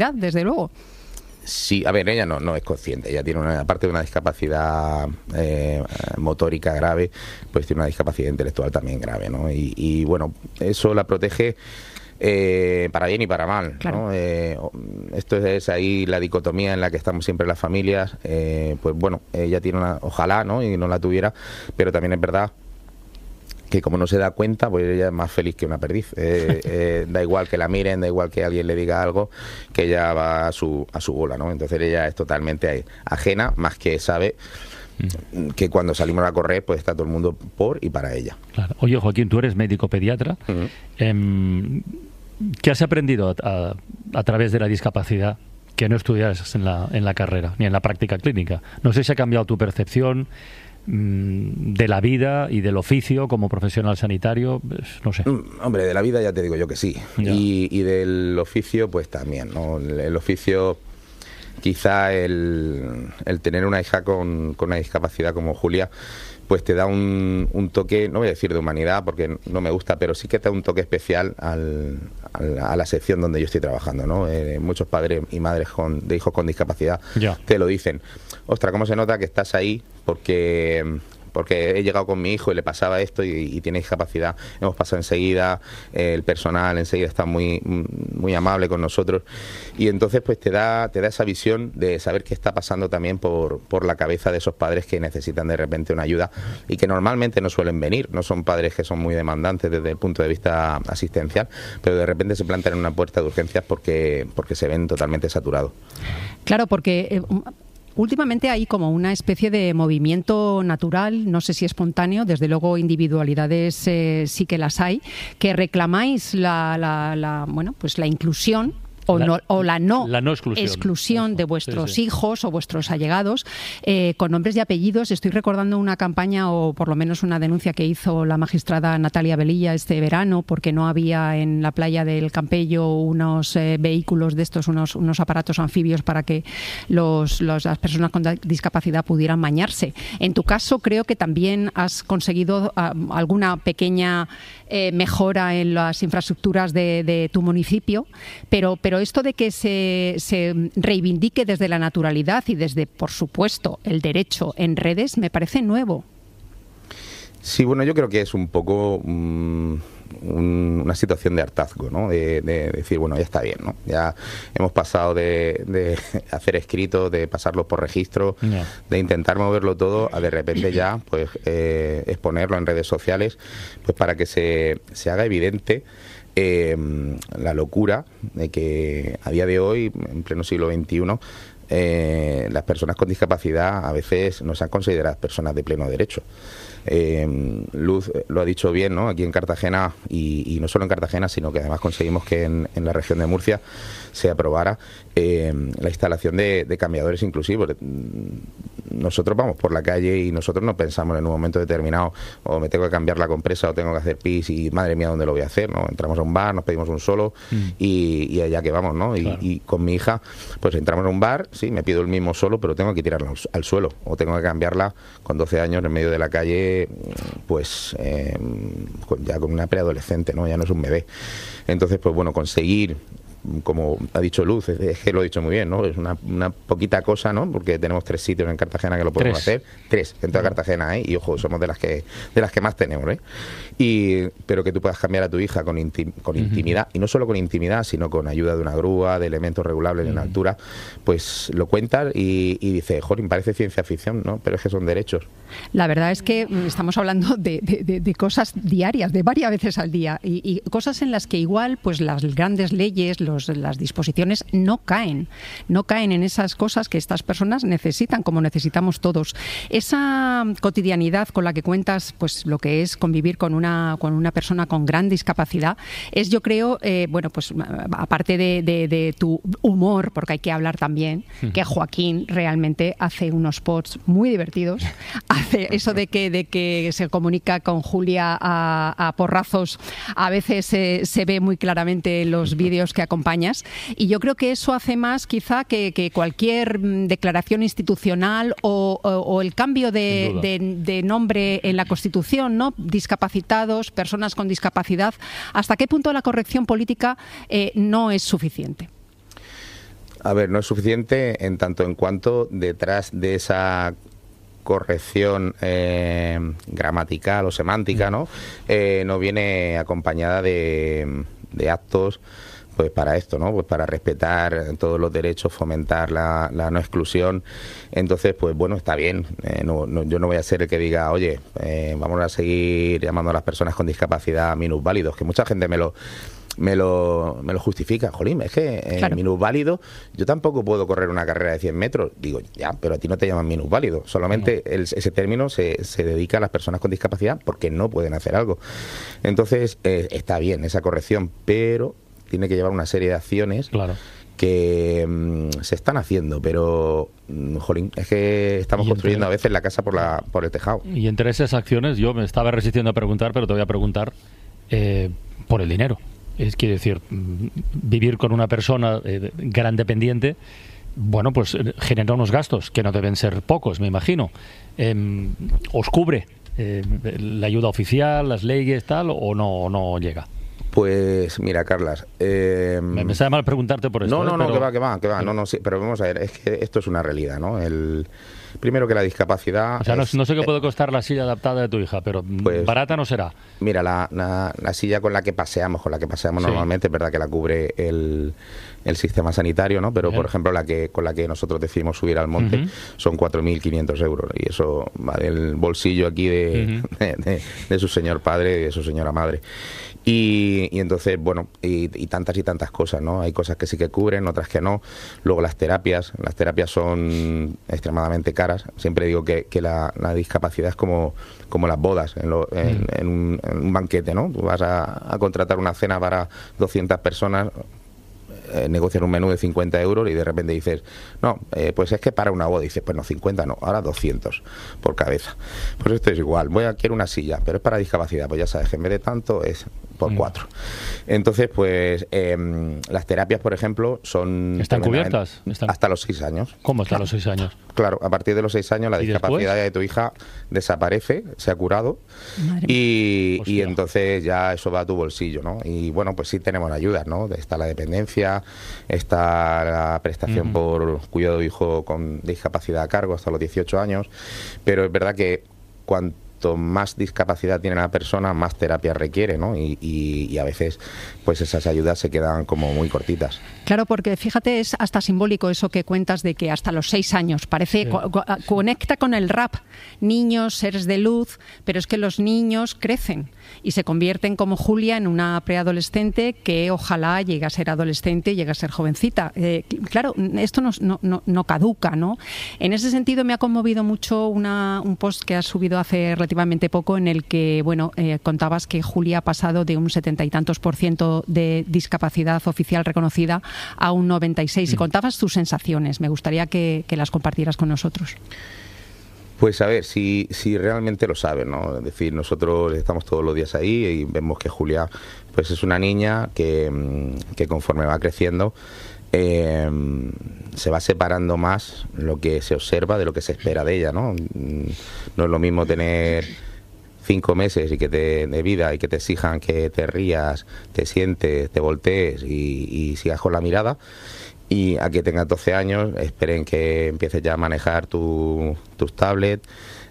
desde luego. Sí, a ver, ella no es consciente. Ella tiene aparte de una discapacidad motórica grave, pues tiene una discapacidad intelectual también grave, ¿no? Y bueno, eso la protege para bien y para mal, claro, ¿no? Esto es ahí la dicotomía en la que estamos siempre las familias. Pues bueno, ella tiene ojalá, ¿no? Y no la tuviera, pero también es verdad que como no se da cuenta, pues ella es más feliz que una perdiz. Da igual que la miren, da igual que alguien le diga algo, que ella va a su bola, ¿no? Entonces ella es totalmente ajena, más que sabe que cuando salimos a correr, pues está todo el mundo por y para ella. Claro. Oye, Joaquín, tú eres médico pediatra. ¿Qué has aprendido a través de la discapacidad que no estudias en la carrera, ni en la práctica clínica? No sé si ha cambiado tu percepción de la vida y del oficio como profesional sanitario, no sé. Hombre, de la vida ya te digo yo que sí. Y del oficio pues también, ¿no? El oficio, quizá el tener una hija con una discapacidad como Julia, pues te da un toque, no voy a decir de humanidad porque no me gusta, pero sí que te da un toque especial a la sección donde yo estoy trabajando, ¿no? Muchos padres y madres de hijos con discapacidad te lo dicen. Ostras, ¿cómo se nota que estás ahí? Porque he llegado con mi hijo y le pasaba esto y tiene discapacidad. Hemos pasado enseguida, el personal enseguida está muy amable con nosotros y entonces pues te da esa visión de saber qué está pasando también por la cabeza de esos padres que necesitan de repente una ayuda y que normalmente no suelen venir, no son padres que son muy demandantes desde el punto de vista asistencial, pero de repente se plantan en una puerta de urgencias porque se ven totalmente saturados. Claro, porque últimamente hay como una especie de movimiento natural, no sé si espontáneo, desde luego individualidades sí que las hay, que reclamáis la inclusión la no exclusión de vuestros hijos o vuestros allegados con nombres y apellidos. Estoy recordando una campaña o por lo menos una denuncia que hizo la magistrada Natalia Velilla este verano porque no había en la playa del Campello unos vehículos de estos, unos aparatos anfibios para que las personas con discapacidad pudieran bañarse. En tu caso creo que también has conseguido alguna pequeña mejora en las infraestructuras de tu municipio, pero esto de que se reivindique desde la naturalidad y desde, por supuesto, el derecho en redes, me parece nuevo. Sí, bueno, yo creo que es un poco una situación de hartazgo, ¿no? De decir, bueno, ya está bien, ¿no? Ya hemos pasado de hacer escritos, de pasarlo por registro, de intentar moverlo todo, a de repente ya, pues, exponerlo en redes sociales, pues para que se haga evidente la locura de que a día de hoy, en pleno siglo XXI, las personas con discapacidad a veces no sean consideradas personas de pleno derecho. Luz lo ha dicho bien, ¿no? Aquí en Cartagena y no solo en Cartagena, sino que además conseguimos que en la región de Murcia se aprobara la instalación de cambiadores inclusivos. Nosotros vamos por la calle y nosotros no pensamos en un momento determinado o me tengo que cambiar la compresa o tengo que hacer pis y madre mía, ¿dónde lo voy a hacer? ¿No? Entramos a un bar, nos pedimos un solo y allá que vamos, ¿no? Claro. Y con mi hija pues entramos a un bar, sí, me pido el mismo solo, pero tengo que tirarla al suelo o tengo que cambiarla con 12 años en medio de la calle, pues ya con una preadolescente, ¿no? Ya no es un bebé. Entonces, pues bueno, conseguir, como ha dicho Luz, es que lo ha dicho muy bien, ¿no? Es una poquita cosa, ¿no? Porque tenemos 3 sitios en Cartagena que lo podemos hacer. 3 en toda Cartagena, ¿eh? Y ojo, somos de las que más tenemos, ¿eh? Pero que tú puedas cambiar a tu hija con intimidad, y no solo con intimidad, sino con ayuda de una grúa, de elementos regulables en altura, pues lo cuentas y dices, joder, parece ciencia ficción, ¿no? Pero es que son derechos. La verdad es que estamos hablando de cosas diarias, de varias veces al día, y cosas en las que igual pues las grandes leyes, las disposiciones no caen en esas cosas que estas personas necesitan, como necesitamos todos. Esa cotidianidad con la que cuentas, pues lo que es convivir con una persona con gran discapacidad, es, yo creo, bueno, pues aparte de tu humor, porque hay que hablar también, que Joaquín realmente hace unos posts muy divertidos, hace eso de que se comunica con Julia a porrazos, a veces se ve muy claramente en los vídeos que acompañas, y yo creo que eso hace más quizá que cualquier declaración institucional o el cambio de nombre en la Constitución, ¿no? Discapacitados, personas con discapacidad. ¿Hasta qué punto la corrección política no es suficiente? A ver, no es suficiente en tanto en cuanto detrás de esa corrección gramatical o semántica, ¿no? No viene acompañada de actos pues para esto, ¿no? Pues para respetar todos los derechos, fomentar la no exclusión. Entonces, pues bueno, está bien. Yo no voy a ser el que diga, oye, vamos a seguir llamando a las personas con discapacidad minusválidos, que mucha gente me lo justifica. Jolín, es que claro. minusválido, yo tampoco puedo correr una carrera de 100 metros. Digo, ya, pero a ti no te llaman minusválido. Solamente ese término se dedica a las personas con discapacidad porque no pueden hacer algo. Entonces, está bien esa corrección, pero tiene que llevar una serie de acciones claro. que se están haciendo, pero jolín, es que estamos construyendo a veces la casa por el tejado. Y entre esas acciones, yo me estaba resistiendo a preguntar, pero te voy a preguntar por el dinero. Quiero decir, vivir con una persona gran dependiente, bueno, pues genera unos gastos que no deben ser pocos, me imagino. ¿Os cubre la ayuda oficial, las leyes, tal, o no llega? Pues mira, Carlas, me sabe mal preguntarte por esto. No, pero... que va. No, sí, pero vamos a ver, es que esto es una realidad, ¿no? Primero que la discapacidad... O sea, no sé qué puede costar la silla adaptada de tu hija, pero pues, barata no será. Mira, la silla con la que paseamos sí. Normalmente, es verdad que la cubre el sistema sanitario, ¿no? Pero, bien. Por ejemplo, con la que nosotros decidimos subir al monte son 4.500 euros. Y eso va del bolsillo aquí de su señor padre y de su señora madre. Y entonces, bueno, y tantas cosas, ¿no? Hay cosas que sí que cubren, otras que no. Luego las terapias son extremadamente caras. Siempre digo que la discapacidad es como las bodas en un banquete, ¿no? Tú vas a contratar una cena para 200 personas, negocian un menú de 50 euros y de repente dices, no, pues es que para una boda, dices, pues no, 50 no, ahora 200 por cabeza. Pues esto es igual, quiero una silla, pero es para discapacidad, pues ya sabes que en vez de tanto es por 4. Entonces, pues las terapias, por ejemplo, son... ¿Están cubiertas? Hasta los 6 años. ¿Cómo hasta los 6 años? Claro, a partir de los 6 años la discapacidad de tu hija desaparece, se ha curado y entonces ya eso va a tu bolsillo, ¿no? Y bueno, pues sí tenemos ayudas, ¿no? Está la dependencia, está la prestación por cuidado de hijo con discapacidad a cargo hasta los 18 años, pero es verdad que cuanto más discapacidad tiene la persona, más terapia requiere, ¿no? Y a veces pues esas ayudas se quedan como muy cortitas. Claro, porque fíjate, es hasta simbólico eso que cuentas de que hasta los 6 años, parece, conecta con el rap, niños, seres de luz, pero es que los niños crecen y se convierten como Julia en una preadolescente que ojalá llegue a ser adolescente, llegue a ser jovencita. Claro, esto no caduca, ¿no? En ese sentido me ha conmovido mucho un post que has subido hace relativamente poco en el que, bueno, contabas que Julia ha pasado de un 70 y tantos % de discapacidad oficial reconocida a un 96%. Y contabas tus sensaciones. Me gustaría que las compartieras con nosotros. Pues a ver, si realmente lo saben, ¿no? Es decir, nosotros estamos todos los días ahí y vemos que Julia pues es una niña que conforme va creciendo se va separando más lo que se observa de lo que se espera de ella, ¿no? No es lo mismo tener 5 meses y de vida y que te exijan que te rías, te sientes, te voltees y sigas con la mirada, y a que tengas 12 años, esperen que empieces ya a manejar tus tablets,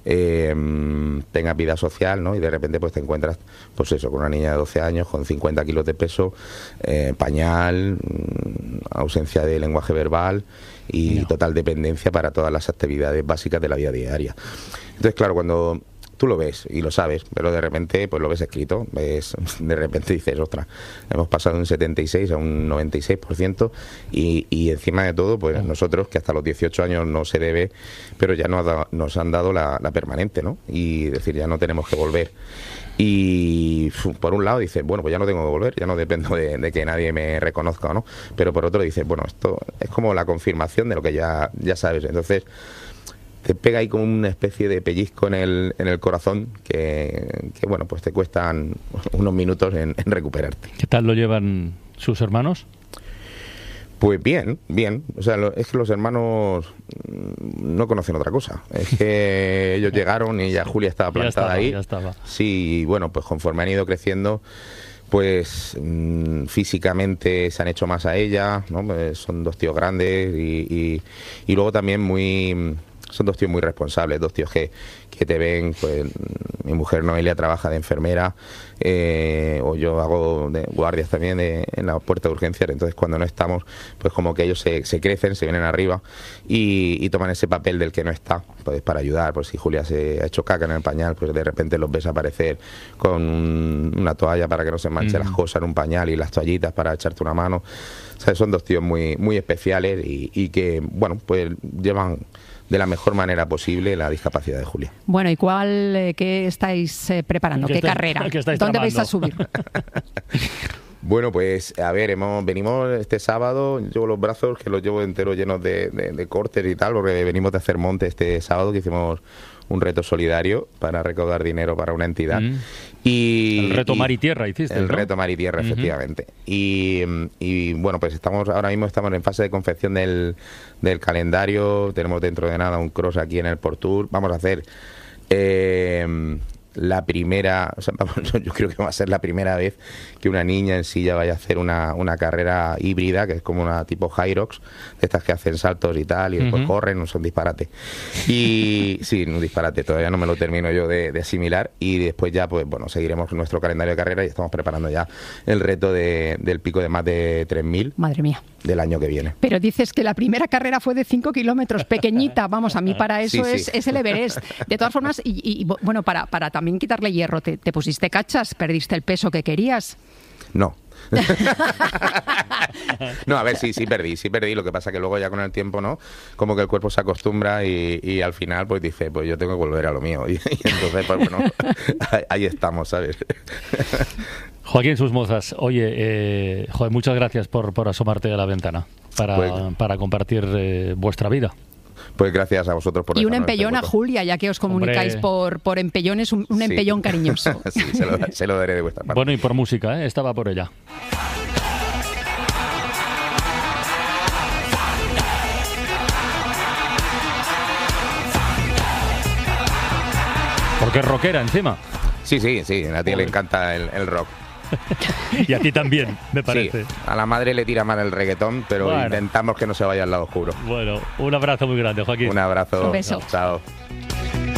tengas vida social, ¿no? Y de repente pues te encuentras, pues eso, con una niña de 12 años, con 50 kilos de peso, pañal, ausencia de lenguaje verbal y total dependencia para todas las actividades básicas de la vida diaria. Entonces, claro, cuando tú lo ves y lo sabes, pero de repente pues lo ves escrito, de repente dices, ostras, hemos pasado de un 76 a un 96% y encima de todo, pues nosotros, que hasta los 18 años no se debe, pero ya nos han dado la permanente, ¿no? Y decir, ya no tenemos que volver. Y por un lado dices, bueno, pues ya no tengo que volver, ya no dependo de que nadie me reconozca o no, pero por otro dices, bueno, esto es como la confirmación de lo que ya sabes. Entonces te pega ahí como una especie de pellizco en el corazón que bueno, pues te cuestan unos minutos en recuperarte. ¿Qué tal lo llevan sus hermanos? Pues bien. O sea, es que los hermanos no conocen otra cosa. Es que ellos llegaron y ya Julia estaba plantada ahí. Ya estaba. Sí, bueno, pues conforme han ido creciendo, pues físicamente se han hecho más a ella, ¿no? Pues son dos tíos grandes y luego también son dos tíos muy responsables, dos tíos que te ven, pues mi mujer Noelia trabaja de enfermera, o yo hago de guardias también en la puerta de urgencias, entonces cuando no estamos, pues como que ellos se crecen, se vienen arriba y toman ese papel del que no está, pues para ayudar, pues si Julia se ha hecho caca en el pañal, pues de repente los ves aparecer con una toalla para que no se manche las cosas en un pañal y las toallitas para echarte una mano. O sea, son dos tíos muy, muy especiales y que, bueno, pues llevan de la mejor manera posible la discapacidad de Julia. Bueno, ¿y qué estáis preparando? ¿Qué carrera? ¿Dónde vais a subir? Bueno, pues a ver, venimos este sábado, llevo los brazos que los llevo enteros llenos de cortes y tal, porque venimos de hacer monte este sábado, que hicimos un reto solidario para recaudar dinero para una entidad. El reto Mar y Tierra hiciste, El ¿no? reto Mar y Tierra, efectivamente. Y bueno, pues ahora mismo estamos en fase de confección del calendario. Tenemos dentro de nada un cross aquí en el Portour. Vamos a hacer la primera, o sea, yo creo que va a ser la primera vez que una niña en silla vaya a hacer una carrera híbrida, que es como una tipo Hyrox, de estas que hacen saltos y tal, y después corren, no son disparate. Y sí, un disparate, todavía no me lo termino yo de asimilar, y después ya, pues bueno, seguiremos nuestro calendario de carrera y estamos preparando ya el reto del pico de más de 3.000. Madre mía. Del año que viene. Pero dices que la primera carrera fue de 5 kilómetros, pequeñita, vamos, a mí para eso sí. es el Everest. De todas formas, y bueno, para también quitarle hierro, ¿te pusiste cachas? ¿Perdiste el peso que querías? No. No, a ver, sí perdí. Lo que pasa que luego ya con el tiempo, ¿no? Como que el cuerpo se acostumbra y al final pues dice, pues yo tengo que volver a lo mío. Y entonces, pues bueno, ahí estamos, ¿sabes? Joaquín Susmozas, oye, muchas gracias por asomarte a la ventana para compartir vuestra vida. Pues gracias a vosotros por y un empellón a Julia, ya que os comunicáis por empellones, un empellón cariñoso. Sí, se lo daré de vuestra parte. Bueno, y por música, estaba por ella. Porque es rockera encima. Sí, a ti le encanta el rock. Y a ti también, me parece. Sí, a la madre le tira mal el reggaetón, pero bueno, intentamos que no se vaya al lado oscuro. Bueno, un abrazo muy grande, Joaquín. Un abrazo. Un beso. Chao.